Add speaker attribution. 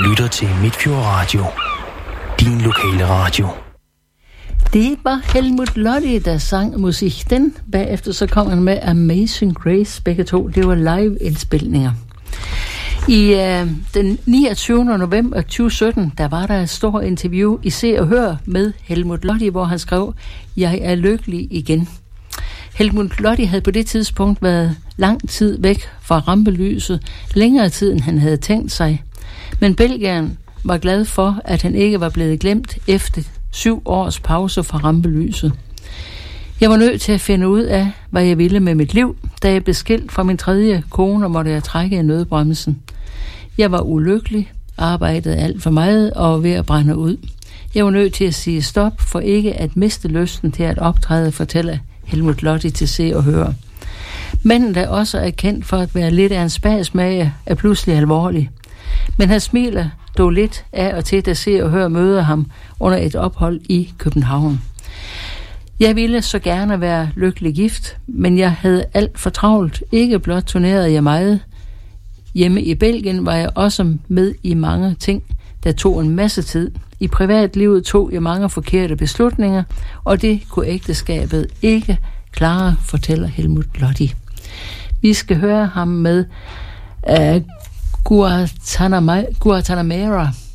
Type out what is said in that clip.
Speaker 1: lytter til Midtfjord Radio. Din lokale radio.
Speaker 2: Det var Helmut Lotti, der sang musikken. Bagefter så kom han med Amazing Grace. Begge to, det var live-indspilninger. I den 29. november 2017, der var der et stort interview i Se og Hør med Helmut Lotti, hvor han skrev, jeg er lykkelig igen. Helmut Lotti havde på det tidspunkt været lang tid væk fra rampelyset, længere tid end han havde tænkt sig. Men belgieren var glad for, at han ikke var blevet glemt efter 7 års pause fra rampelyset. Jeg var nødt til at finde ud af, hvad jeg ville med mit liv, da jeg blev skilt fra min 3. kone, og måtte jeg trække i nødbremsen. Jeg var ulykkelig, arbejdede alt for meget og var ved at brænde ud. Jeg var nødt til at sige stop, for ikke at miste lysten til at optræde, fortæller Helmut Lotti til Se og Høre. Manden, der også er kendt for at være lidt af en spasmager, er pludselig alvorlig. Men han smiler dog lidt af og til, da Se og Høre møder ham under et ophold i København. Jeg ville så gerne være lykkelig gift, men jeg havde alt for travlt. Ikke blot turnerede jeg meget. Hjemme i Belgien var jeg også med i mange ting, der tog en masse tid. I privatlivet tog jeg mange forkerte beslutninger, og det kunne ægteskabet ikke klare, fortæller Helmut Lotti. Vi skal høre ham med Guantanamera.